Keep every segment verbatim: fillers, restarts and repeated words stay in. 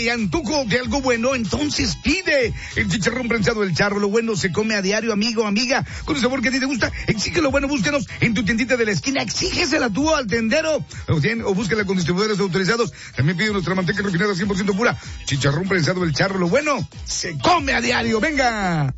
y antojo de algo bueno, entonces pide el chicharrón prensado del Charro. Lo bueno se come a diario, amigo, amiga, con el sabor que a ti te gusta. Exige lo bueno, búsquenos en tu tiendita de la esquina, exígesela tú al tendero, o, bien, o búsquela con distribuidores autorizados. También pide nuestra manteca refinada cien por ciento pura. Chicharrón prensado del Charro. Lo bueno se come a diario. Venga.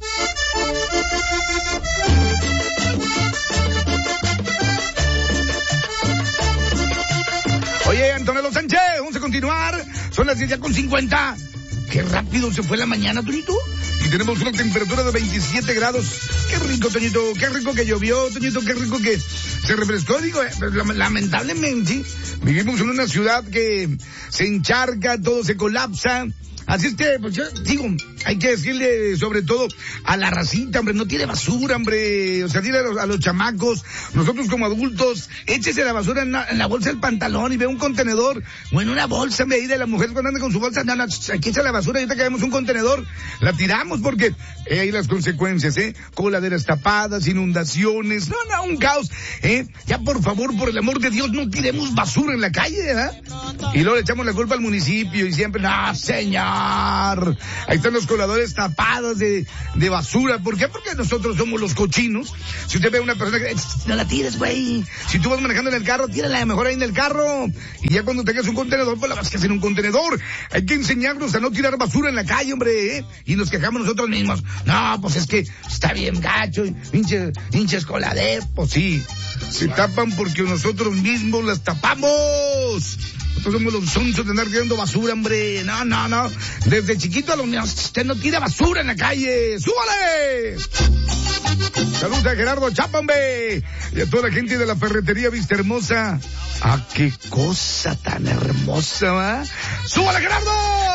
Oye, Antonio Sánchez, vamos a continuar. Son las diez ya con cincuenta. Qué rápido se fue la mañana, Toñito. Y tenemos una temperatura de veintisiete grados. Qué rico, Toñito. Qué rico que llovió, Toñito. Qué rico que se refrescó. Digo, eh, lamentablemente, vivimos en una ciudad que se encharca, todo se colapsa. Así es que, pues yo digo, hay que decirle sobre todo a la racita, hombre, no tiene basura, hombre. O sea, dile a los, a los chamacos, nosotros como adultos, échese la basura en la, en la bolsa del pantalón y ve un contenedor, o en una bolsa, hombre, ahí de la mujer cuando anda con su bolsa, no, no, aquí echa la basura, ahorita que vemos un contenedor, la tiramos porque eh, hay las consecuencias, ¿eh? Coladeras tapadas, inundaciones, no, no, un caos, ¿eh? Ya por favor, por el amor de Dios, no tiremos basura en la calle, ¿verdad? Y luego le echamos la culpa al municipio y siempre, no, señor. Ahí están los coladores tapados de, de basura. ¿Por qué? Porque nosotros somos los cochinos. Si usted ve a una persona que no la tires, güey. Si tú vas manejando en el carro, tírala mejor ahí en el carro. Y ya cuando tengas un contenedor, pues la vas a hacer en un contenedor. Hay que enseñarnos a no tirar basura en la calle, hombre, ¿eh? Y nos quejamos nosotros mismos. No, pues es que está bien gacho, hinches, hinches coladeros. Pues sí, se tapan porque nosotros mismos las tapamos. Nosotros somos los sonsos de andar tirando basura, hombre. No, no, no. Desde chiquito a los niños, usted no tira basura en la calle. ¡Súbale! Saludos a Gerardo Chapa, hombre. Y a toda la gente de la ferretería Vista Hermosa. ¡Ah, qué cosa tan hermosa, va! ¡Súbale, Gerardo!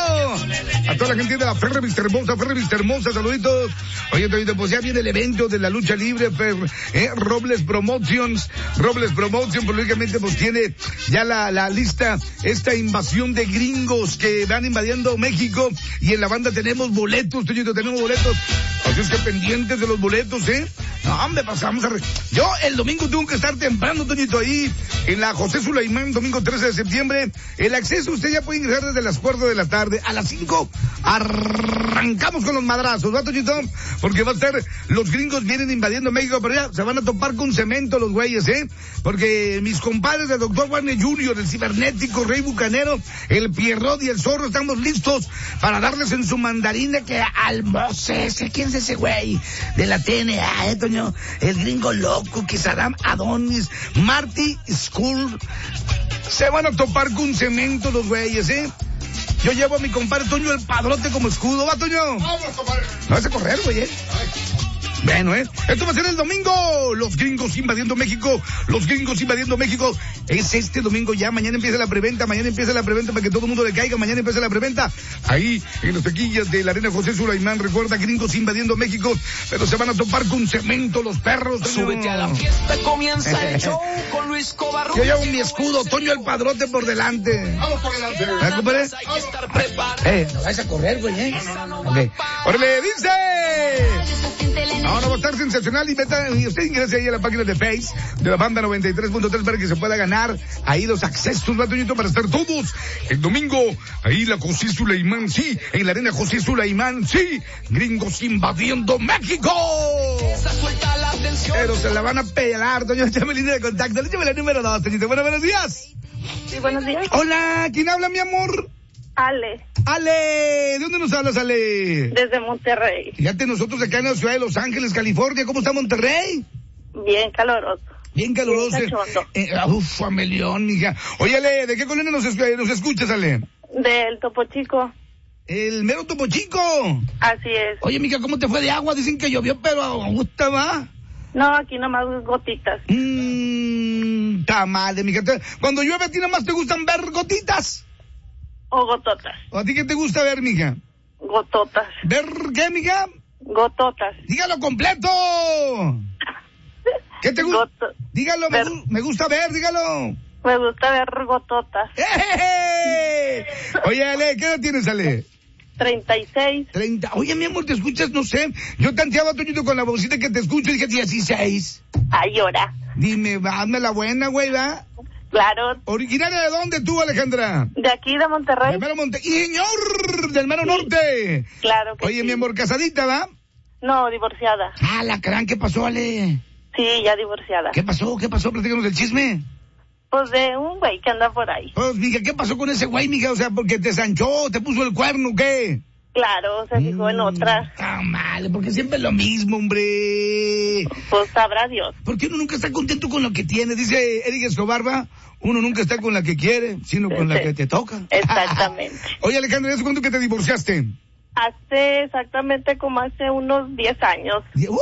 A toda la gente de la Ferre Vista Hermosa, Ferre Vista Hermosa, saluditos. Oye, pues ya viene el evento de la lucha libre, Fer, ¿eh? Robles Promotions. Robles Promotions, políticamente, pues tiene ya la, la lista, esta invasión de gringos que van invadiendo México. Y en la banda tenemos boletos, Toñito, tenemos boletos. Así es que pendientes de los boletos, ¿eh? No, hombre, pasamos a... Re... Yo el domingo tengo que estar temprano, Toñito, ahí en la José Sulaimán, domingo trece de septiembre. El acceso usted ya puede ingresar desde las cuatro de la tarde. A las cinco arrancamos con los madrazos, ¿va, Toñito? Porque va a ser, los gringos vienen invadiendo México, pero ya se van a topar con cemento los güeyes, ¿eh? Porque mis compadres del doctor Warner junior, el cibernético, Rey Bucanero, el Pierrot y el Zorro, estamos listos para darles en su mandarina que al Moses, ¿quién es ese güey? De la T N A, ¿eh, Toño? El gringo loco, que Saddam Adonis, Marty Skull, se van a topar con cemento los güeyes, ¿eh? Yo llevo a mi compadre Toño el Padrote como escudo, ¿va, Toño? Vamos, compadre. No vas a correr, güey, ¿eh? Bueno, ¿eh? Esto va a ser el domingo. Los gringos invadiendo México. Los gringos invadiendo México. Es este domingo ya. Mañana empieza la preventa. Mañana empieza la preventa para que todo el mundo le caiga. Mañana empieza la preventa. Ahí, en las taquillas de la Arena José Sulaimán. Recuerda, gringos invadiendo México. Pero se van a topar con cemento los perros. Toño. Súbete a la fiesta. Comienza el show con Luis Covarrubias. Yo llevo mi escudo. Toño el Padrote por delante. Vamos por delante. ¿Me compadre? Hay que estar preparado. Eh, no vas a correr, güey, ¿eh? Ok. ¡Órale, dice! Ahora va a estar sensacional y, meta, y usted ingrese ahí a la página de Face de la banda noventa y tres punto tres para que se pueda ganar ahí los accesos, Batoñito, para estar todos el domingo ahí la José Sulaimán, sí, en la arena José Sulaimán, sí, gringos invadiendo México. Pero se la van a pelar, Toño, échame línea de contacto, échame la número dos, Toñito. Bueno, buenos días. Sí, buenos días. Hola, ¿quién habla, mi amor? Ale. Ale, ¿de dónde nos hablas, Ale? Desde Monterrey. Fíjate, nosotros acá en la ciudad de Los Ángeles, California. ¿Cómo está Monterrey? Bien caloroso. Bien caloroso. Bien cachondo. Eh, uf, Amelión, mija. Oye, Ale, ¿de qué colonia nos, nos escuchas, Ale? Del Topo Chico. ¿El mero Topo Chico? Así es. Oye, mija, ¿cómo te fue de agua? Dicen que llovió, pero me gusta, ¿va? No, aquí nomás gotitas. Mmm, tamale, mija. Cuando llueve, ¿a ti nomás te gustan ver gotitas? O gototas. ¿O a ti qué te gusta ver, mija? Gototas. ¿Ver qué, mija? Gototas. Dígalo completo. ¿Qué te gusta? Dígalo, me, gu me gusta ver, dígalo. Me gusta ver gototas. ¡Eh! Oye, Ale, ¿qué edad tienes, Ale? treinta y seis. treinta. Oye, mi amor, ¿te escuchas? No sé. Yo tanteaba, Toñito, con la vocita que te escucho y dije dieciséis. Ay, llora. Dime, hazme la buena, güey, ¿va? Claro. ¿Originaria de dónde tú, Alejandra? De aquí, de Monterrey. Del mero Monte... ¡Y señor! Del mero sí. norte. Claro que Oye, sí. mi amor, ¿casadita, va? No, divorciada. Ah, la crán, ¿qué pasó, Ale? Sí, ya divorciada. ¿Qué pasó? ¿Qué pasó? Platícanos el chisme. Pues de un güey que anda por ahí. Pues, mija, ¿qué pasó con ese güey, mija? O sea, ¿porque te sanchó, te puso el cuerno, qué? Claro, se fijó mm, en otra. Está mal, porque siempre es lo mismo, hombre. Pues sabrá Dios. Porque uno nunca está contento con lo que tiene. Dice Eric Escobar, ¿va? Uno nunca está con la que quiere, sino con sí, la que te toca. Exactamente. Oye, Alejandra, ¿eso cuándo que te divorciaste? Hace exactamente como hace unos diez años. ¡Uh!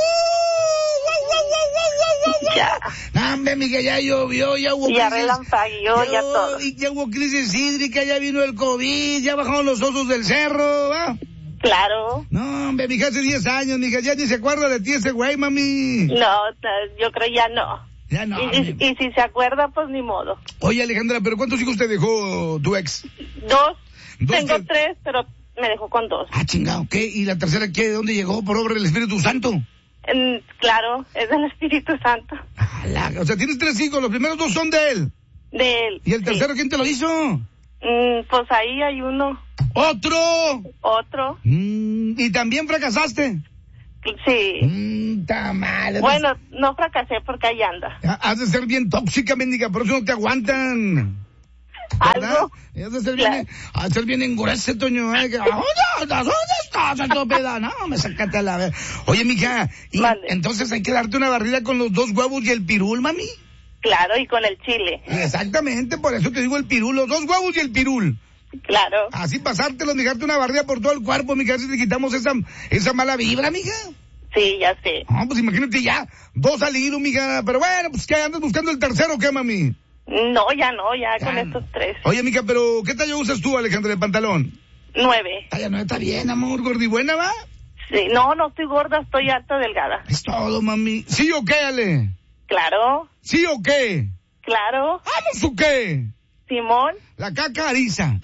Ya. No, hombre, amiga, ya llovió, ya hubo ya relampagueó, ya, ya todo. Y ya hubo crisis hídrica, ya vino el COVID, ya bajaron los osos del cerro, ¿va? Claro. No, hombre, mija, hace diez años, mija, ya ni se acuerda de ti ese güey, mami. No, yo creo ya no. Ya no. Y, y, y si se acuerda, pues ni modo. Oye, Alejandra, ¿pero cuántos hijos te dejó tu ex? Dos. ¿Dos Tengo que... tres, pero me dejó con dos. Ah, chingado, ¿qué? ¿Y la tercera qué? ¿De dónde llegó? ¿Por obra del Espíritu Santo? Mm, claro, es del Espíritu Santo. Ah, la... O sea, tienes tres hijos, los primeros dos son de él. De él. ¿Y el tercero sí. quién te lo hizo? Mm, pues ahí hay uno. ¿Otro? Otro. Mm, ¿Y también fracasaste? Sí. Mmm, está mal. Bueno, no fracasé porque ahí anda. Has de ser bien tóxica, mendiga, por eso no te aguantan. ¿Verdad? ¿Algo? Has de ser bien, claro. Has de ser bien engurece, Toño. ¿Eh? ¿Dónde estás, estúpida? No, me sacaste a la vez. Oye, mija, ¿y vale. entonces hay que darte una barrida con los dos huevos y el pirul, mami? Claro, y con el chile. Exactamente, por eso te digo el pirul, los dos huevos y el pirul. Claro. Así pasártelo, dejarte una barrida por todo el cuerpo, mija, si te quitamos esa, esa mala vibra, mija. Sí, ya sé. Ah, pues imagínate ya, dos salidos, mija, pero bueno, pues ¿qué, andas buscando el tercero o qué, mami? No, ya no, ya, ya con no. estos tres. Oye, mija, pero ¿qué talla usas tú, Alejandra, de pantalón? Nueve. Talla nueve está bien, amor, gordibuena, ¿va? Sí, no, no estoy gorda, estoy alta, delgada. Es todo, mami. ¿Sí o qué, Ale? Claro. ¿Sí o qué? Claro. ¿Vamos o qué? Simón. La caca ariza.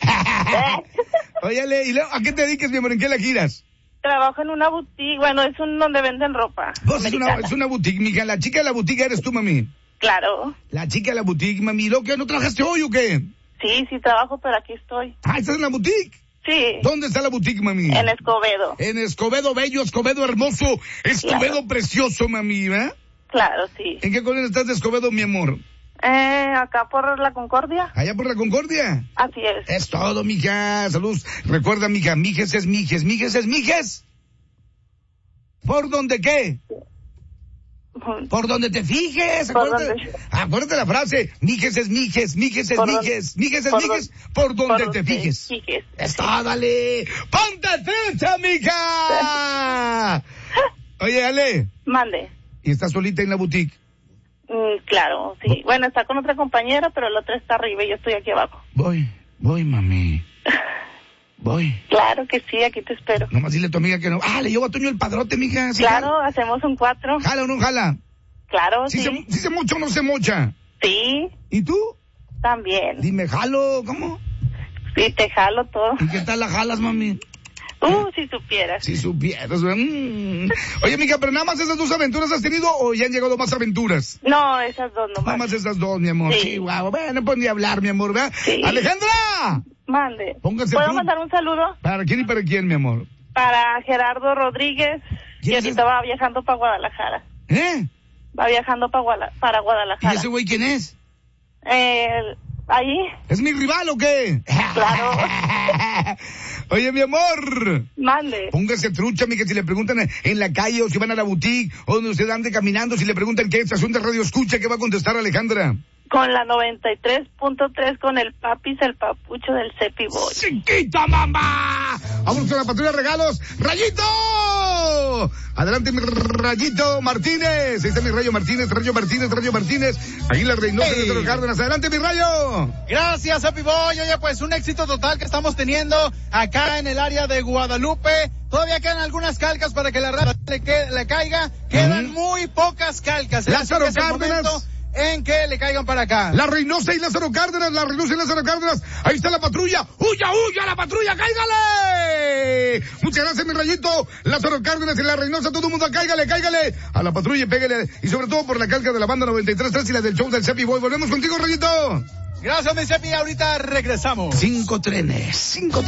Oye, Ale, ¿y luego, a qué te dedicas, mi amor? ¿En qué la giras? Trabajo en una boutique, bueno, es un donde venden ropa. Pues es una, es una boutique, mija. La chica de la boutique eres tú, mami. Claro. La chica de la boutique, mami. ¿Lo que no trabajaste hoy o qué? Sí, sí trabajo, pero aquí estoy. Ah, ¿estás en la boutique? Sí. ¿Dónde está la boutique, mami? En Escobedo. En Escobedo bello, Escobedo hermoso, Escobedo claro. precioso, mami, ¿eh? Claro, sí. ¿En qué colonia estás de Escobedo, mi amor? Eh, acá por la Concordia. ¿Allá por la Concordia? Así es. Es todo, mija. Salud. Recuerda, mija, mijes es mijes, mijes es mijes. ¿Por dónde qué? Por donde te fijes. Acuérdate, donde... acuérdate la frase. Mijes es mijes, mijes es mijes, mijes es mijes, por donde te fijes. fijes. Está, dale. ¡Ponte fecha, mija! Oye, Ale. Mande. ¿Y estás solita en la boutique? Mm, claro, sí. Bueno, está con otra compañera, pero el otro está arriba y yo estoy aquí abajo. Voy, voy, mami. Voy. Claro que sí, aquí te espero. Nomás dile a tu amiga que no. Ah, le llevo a Toño el padrote, mija. ¿Sí, claro, jala? Hacemos un cuatro. ¿Jala o no jala? Claro, ¿Sí sí. Se, ¿Sí se mocha o no se mocha? Sí. ¿Y tú? También. Dime, ¿jalo? ¿Cómo? Sí, te jalo todo. ¿Y qué tal la jalas, mami? Uh, si supieras. Si supieras. Mm. Oye, mija, ¿pero nada más esas dos aventuras has tenido o ya han llegado más aventuras? No, esas dos nomás. Nada más esas dos, mi amor. Sí, sí guau. Bueno, pues ni hablar, mi amor, ¿verdad? Sí. ¡Alejandra! Mande. Póngase ¿Puedo tú. mandar un saludo? ¿Para quién y para quién, mi amor? Para Gerardo Rodríguez, que ahorita es? va viajando para Guadalajara. ¿Eh? Va viajando para, Guala, para Guadalajara. ¿Y ese güey quién es? Eh, ahí. ¿Es mi rival o qué? Claro. Oye, mi amor. Mande. Póngase trucha, mija, si le preguntan en la calle o si van a la boutique o donde usted ande caminando, si le preguntan qué estación de radio escucha, ¿qué va a contestar Alejandra? Con la noventa y tres punto tres con el papis, el papucho del Cepi Boy. ¡Chiquita, mamá! Vamos con la patrulla de regalos. ¡Rayito! Adelante, mi Rayito Martínez. Ahí está mi Rayo Martínez, Rayo Martínez, Rayo Martínez. Ahí la Reynosa hey. de Cárdenas. Adelante, mi Rayo. Gracias, Cepi Boy. Oye, pues un éxito total que estamos teniendo acá en el área de Guadalupe. Todavía quedan algunas calcas para que la raza le, que, le caiga. Quedan uh-huh. muy pocas calcas. Lázaro Cárdenas. en que le caigan para acá. La Reynosa y Lázaro Cárdenas, la Reynosa y Lázaro Cárdenas, ahí está la patrulla, ¡huya, huya la patrulla, cáigale! Muchas gracias, mi Rayito, Lázaro Cárdenas y la Reynosa, todo el mundo cáigale, cáigale a la patrulla y pégale, y sobre todo por la calca de la banda noventa y tres punto tres y la del show del Cepi Boy. Volvemos contigo, Rayito. Gracias, mi Cepi, ahorita regresamos. Cinco trenes, cinco